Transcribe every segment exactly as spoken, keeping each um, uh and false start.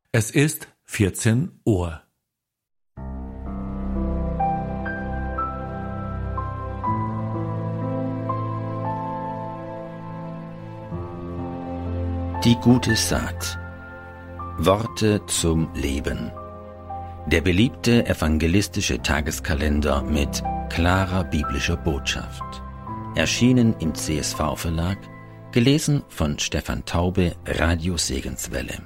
Es ist vierzehn Uhr. Die gute Saat. Worte zum Leben. Der beliebte evangelistische Tageskalender mit klarer biblischer Botschaft. Erschienen im C S V-Verlag, gelesen von Stefan Taube, Radio Segenswelle.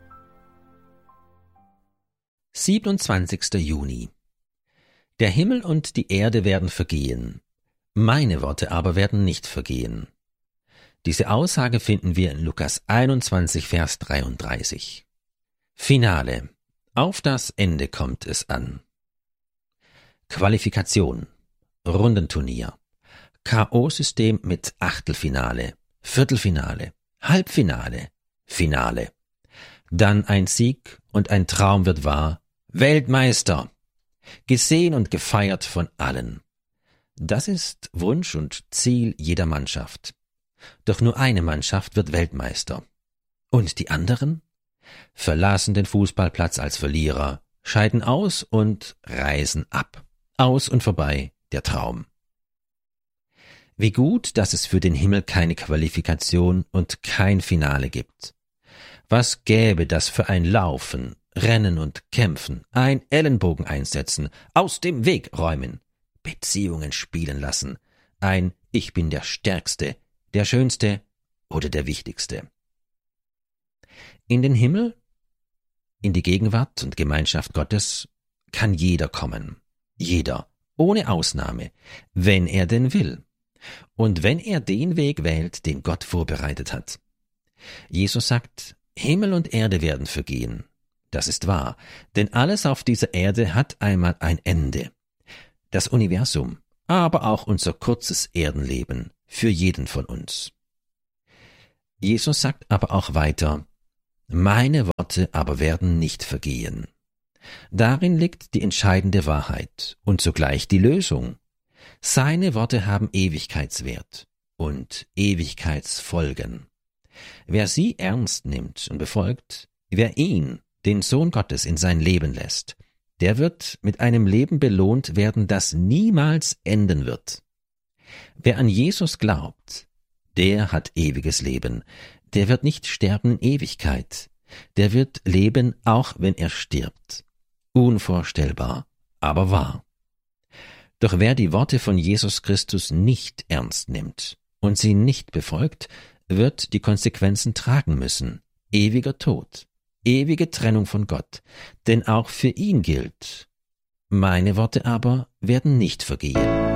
siebenundzwanzigster Juni. Der Himmel und die Erde werden vergehen, meine Worte aber werden nicht vergehen. Diese Aussage finden wir in Lukas einundzwanzig, Vers dreiunddreißig. Finale. Auf das Ende kommt es an. Qualifikation. Rundenturnier. K O-System mit Achtelfinale, Viertelfinale, Halbfinale, Finale. Dann ein Sieg und ein Traum wird wahr. Weltmeister. Gesehen und gefeiert von allen. Das ist Wunsch und Ziel jeder Mannschaft. Doch nur eine Mannschaft wird Weltmeister. Und die anderen? Verlassen den Fußballplatz als Verlierer, scheiden aus und reisen ab. Aus und vorbei der Traum. Wie gut, dass es für den Himmel keine Qualifikation und kein Finale gibt. Was gäbe das für ein Laufen, Rennen und Kämpfen, ein Ellenbogen einsetzen, aus dem Weg räumen, Beziehungen spielen lassen, ein Ich bin der Stärkste, der Schönste oder der Wichtigste. In den Himmel, in die Gegenwart und Gemeinschaft Gottes kann jeder kommen. Jeder, ohne Ausnahme, wenn er denn will. Und wenn er den Weg wählt, den Gott vorbereitet hat. Jesus sagt, Himmel und Erde werden vergehen. Das ist wahr, denn alles auf dieser Erde hat einmal ein Ende. Das Universum, aber auch unser kurzes Erdenleben, für jeden von uns. Jesus sagt aber auch weiter, meine Worte aber werden nicht vergehen. Darin liegt die entscheidende Wahrheit und zugleich die Lösung. Seine Worte haben Ewigkeitswert und Ewigkeitsfolgen. Wer sie ernst nimmt und befolgt, wer ihn, den Sohn Gottes, in sein Leben lässt, der wird mit einem Leben belohnt werden, das niemals enden wird. Wer an Jesus glaubt, der hat ewiges Leben, der wird nicht sterben in Ewigkeit, der wird leben, auch wenn er stirbt. Unvorstellbar, aber wahr. Doch wer die Worte von Jesus Christus nicht ernst nimmt und sie nicht befolgt, wird die Konsequenzen tragen müssen. Ewiger Tod, ewige Trennung von Gott, denn auch für ihn gilt, meine Worte aber werden nicht vergehen.